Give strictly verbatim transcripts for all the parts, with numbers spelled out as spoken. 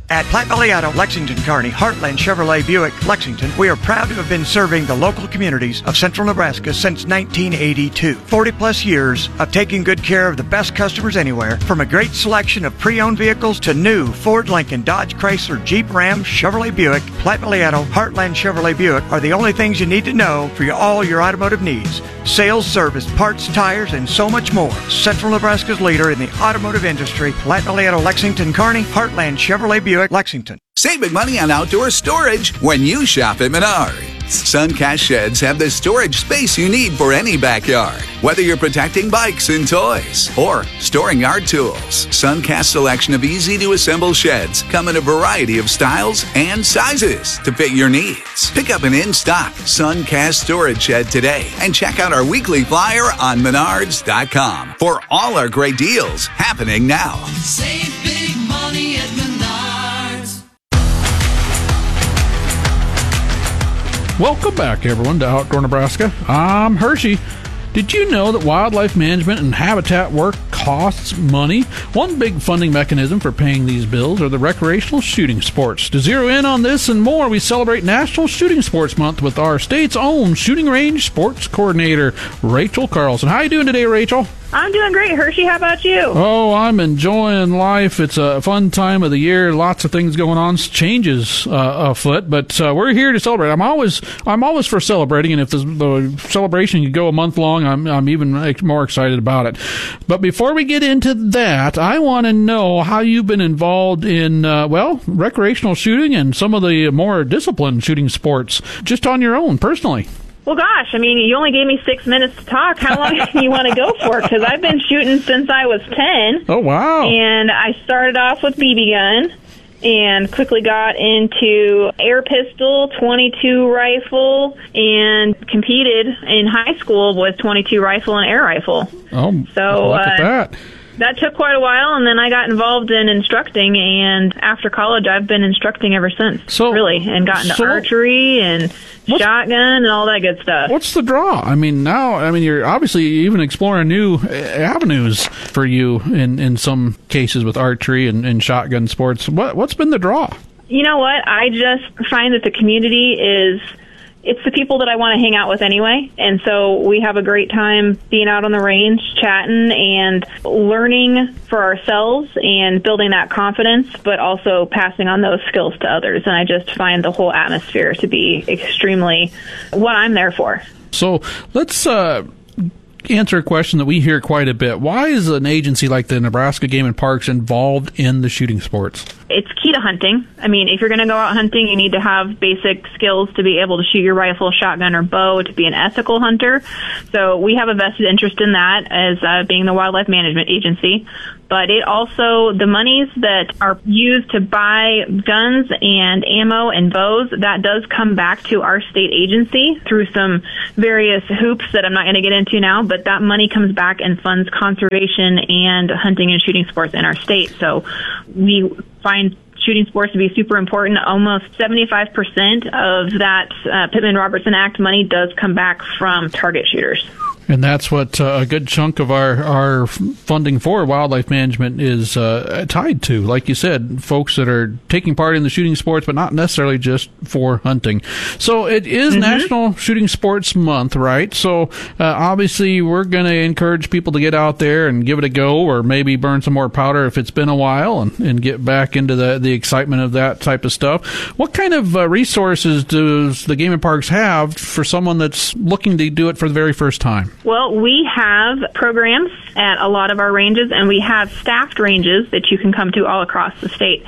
At Platte Valley Auto, Lexington, Kearney, Heartland Chevrolet Buick, Lexington, we are proud to have been serving the local communities of central Nebraska since nineteen eighty-two. forty plus years of taking good care of the best customers anywhere, from a great selection of pre-owned vehicles to new Ford, Lincoln, Dodge, Chrysler, Jeep, Ram, Chevrolet Buick. Platte Valley Auto, Heartland Chevrolet Buick are the only things you need to know for your, all your automotive needs. Sales, service, parts, tires, and so much more. Central Nebraska's leader in the automotive industry, Platte Valley Auto, Lexington, Kearney, Heartland Chevrolet Buick, Lexington. Save big money on outdoor storage when you shop at Menards. Suncast sheds have the storage space you need for any backyard. Whether you're protecting bikes and toys or storing yard tools, Suncast's selection of easy-to-assemble sheds come in a variety of styles and sizes to fit your needs. Pick up an in-stock Suncast storage shed today and check out our weekly flyer on menards dot com for all our great deals happening now. Save big money at Menards. Welcome back, everyone, to Outdoor Nebraska. I'm Hershey. Did you know that wildlife management and habitat work costs money? One big funding mechanism for paying these bills are the recreational shooting sports. To zero in on this and more, we celebrate National Shooting Sports Month with our state's own shooting range sports coordinator, Rachel Carlson. How you doing today, Rachel? I'm doing great, Hershey. How about you? Oh, I'm enjoying life. It's a fun time of the year. Lots of things going on, changes uh, afoot, but uh, we're here to celebrate. I'm always, I'm always for celebrating, and if the, the celebration could go a month long, I'm, I'm even more excited about it. But before we get into that, I want to know how you've been involved in, uh, well, recreational shooting and some of the more disciplined shooting sports, just on your own, personally. Well, gosh, I mean, you only gave me six minutes to talk. How long do you want to go for? Because I've been shooting since I was ten. Oh, wow. And I started off with B B gun and quickly got into air pistol, twenty-two rifle, and competed in high school with twenty-two rifle and air rifle. Oh, so, look at uh, that. That took quite a while, and then I got involved in instructing, and after college, I've been instructing ever since, so, really, and gotten to so archery and shotgun and all that good stuff. What's the draw? I mean, now, I mean, you're obviously even exploring new avenues for you in, in some cases with archery and, and shotgun sports. What, what's been the draw? You know what? I just find that the community is... It's the people that I want to hang out with anyway, and so we have a great time being out on the range, chatting and learning for ourselves and building that confidence, but also passing on those skills to others. And I just find the whole atmosphere to be extremely what I'm there for. So let's uh, answer a question that we hear quite a bit. Why is an agency like the Nebraska Game and Parks involved in the shooting sports? It's key to hunting. I mean, if you're going to go out hunting, you need to have basic skills to be able to shoot your rifle, shotgun, or bow to be an ethical hunter. So we have a vested interest in that as uh, being the wildlife management agency. But it also, the monies that are used to buy guns and ammo and bows, that does come back to our state agency through some various hoops that I'm not going to get into now, but that money comes back and funds conservation and hunting and shooting sports in our state. So we find shooting sports to be super important. Almost seventy-five percent of that uh, Pittman-Robertson Act money does come back from target shooters. And that's what uh, a good chunk of our, our funding for wildlife management is uh, tied to. Like you said, folks that are taking part in the shooting sports, but not necessarily just for hunting. So it is mm-hmm. National Shooting Sports Month, right? So uh, obviously we're going to encourage people to get out there and give it a go, or maybe burn some more powder if it's been a while, and, and get back into the, the excitement of that type of stuff. What kind of uh, resources does the Game and Parks have for someone that's looking to do it for the very first time? Well, we have programs at a lot of our ranges, and we have staffed ranges that you can come to all across the state.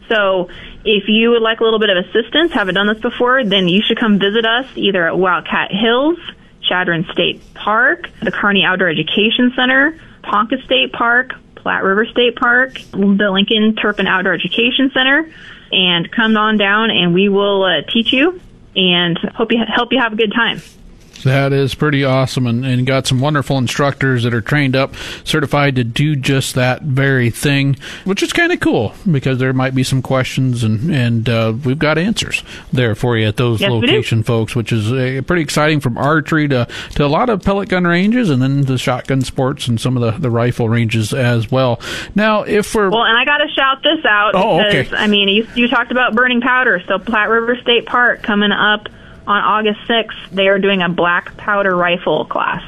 So if you would like a little bit of assistance, haven't done this before, then you should come visit us either at Wildcat Hills, Chadron State Park, the Kearney Outdoor Education Center, Ponca State Park, Platte River State Park, the Lincoln Turpin Outdoor Education Center, and come on down and we will uh, teach you and hope you help you have a good time. That is pretty awesome, and, and got some wonderful instructors that are trained up, certified to do just that very thing, which is kind of cool because there might be some questions, and, and uh, we've got answers there for you at those yes, location folks, which is uh, pretty exciting, from archery to, to a lot of pellet gun ranges, and then the shotgun sports and some of the, the rifle ranges as well. Now, if we're... Well, and I got to shout this out oh, because, okay. I mean, you, you talked about burning powder, so Platte River State Park coming up on August sixth, they are doing a black powder rifle class.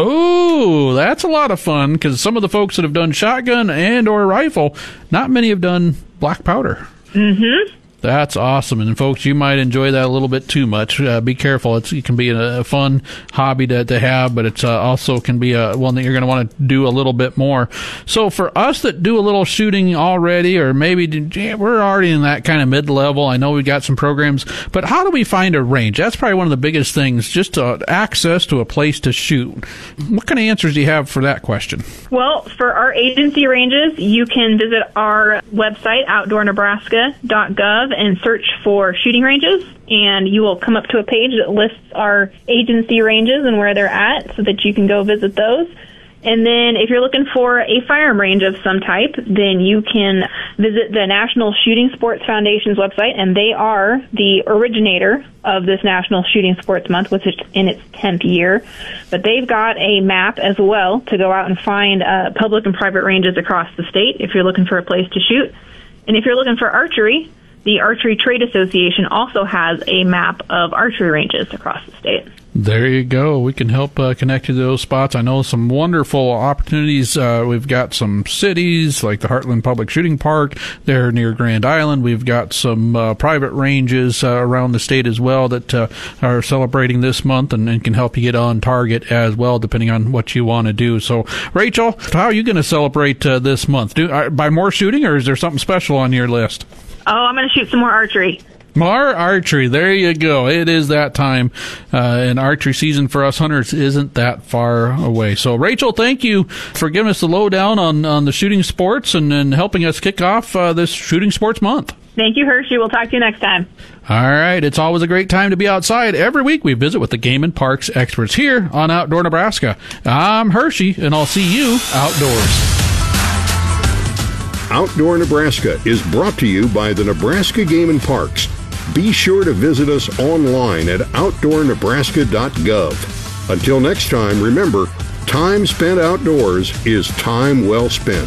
Oh, that's a lot of fun, because some of the folks that have done shotgun and or rifle, not many have done black powder. Mm-hmm. That's awesome. And, folks, you might enjoy that a little bit too much. Uh, be careful. It's, it can be a, a fun hobby to, to have, but it's uh, also can be a, one that you're going to want to do a little bit more. So for us that do a little shooting already, or maybe yeah, we're already in that kind of mid-level, I know we got some programs, but how do we find a range? That's probably one of the biggest things, just uh, access to a place to shoot. What kind of answers do you have for that question? Well, for our agency ranges, you can visit our website, outdoor nebraska dot gov, and search for shooting ranges, and you will come up to a page that lists our agency ranges and where they're at so that you can go visit those. And then if you're looking for a firearm range of some type, then you can visit the National Shooting Sports Foundation's website, and they are the originator of this National Shooting Sports Month, which is in its tenth year. But they've got a map as well to go out and find uh, public and private ranges across the state if you're looking for a place to shoot. And if you're looking for archery, the Archery Trade Association also has a map of archery ranges across the state. There you go. We can help uh, connect you to those spots. I know some wonderful opportunities. Uh, we've got some cities like the Heartland Public Shooting Park there near Grand Island. We've got some uh, private ranges uh, around the state as well that uh, are celebrating this month and, and can help you get on target as well, depending on what you want to do. So, Rachel, how are you going to celebrate uh, this month? Do uh, by more shooting, or is there something special on your list? Oh, I'm going to shoot some more archery. More archery. There you go. It is that time. Uh, and archery season for us hunters isn't that far away. So, Rachel, thank you for giving us the lowdown on, on the shooting sports and, and helping us kick off uh, this shooting sports month. Thank you, Hershey. We'll talk to you next time. All right. It's always a great time to be outside. Every week we visit with the Game and Parks experts here on Outdoor Nebraska. I'm Hershey, and I'll see you outdoors. Outdoor Nebraska is brought to you by the Nebraska Game and Parks. Be sure to visit us online at outdoor nebraska dot gov. Until next time, remember, time spent outdoors is time well spent.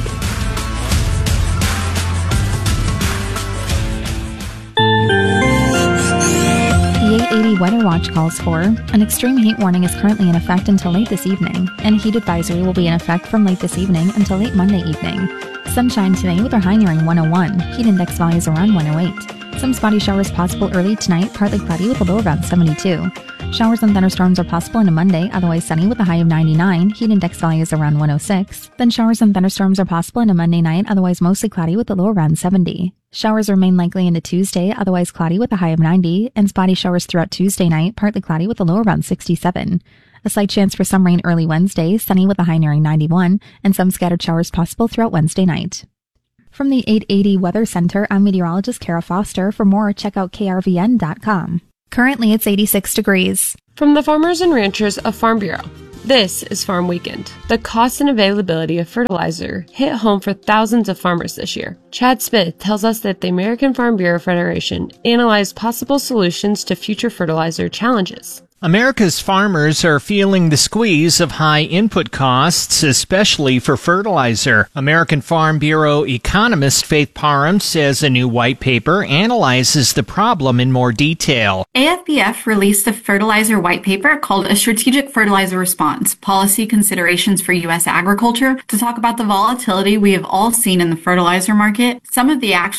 The eight eighty Weather Watch calls for an extreme heat warning is currently in effect until late this evening, and a heat advisory will be in effect from late this evening until late Monday evening. Sunshine today with our high nearing one oh one. Heat index values around one oh eight. Some spotty showers possible early tonight, partly cloudy with a low around seventy-two. Showers and thunderstorms are possible on a Monday, otherwise sunny with a high of ninety-nine. Heat index values around one oh six. Then showers and thunderstorms are possible on a Monday night, otherwise mostly cloudy with a low around seventy. Showers remain likely into Tuesday, otherwise cloudy with a high of ninety. And spotty showers throughout Tuesday night, partly cloudy with a low around sixty-seven. A slight chance for some rain early Wednesday, sunny with a high nearing ninety-one, and some scattered showers possible throughout Wednesday night. From the eight eighty Weather Center, I'm meteorologist Kara Foster. For more, check out K R V N dot com. Currently, it's eighty-six degrees. From the farmers and ranchers of Farm Bureau, this is Farm Weekend. The cost and availability of fertilizer hit home for thousands of farmers this year. Chad Smith tells us that the American Farm Bureau Federation analyzed possible solutions to future fertilizer challenges. America's farmers are feeling the squeeze of high input costs, especially for fertilizer. American Farm Bureau economist Faith Parham says a new white paper analyzes the problem in more detail. A F B F released a fertilizer white paper called A Strategic Fertilizer Response, Policy Considerations for U S Agriculture, to talk about the volatility we have all seen in the fertilizer market, some of the actions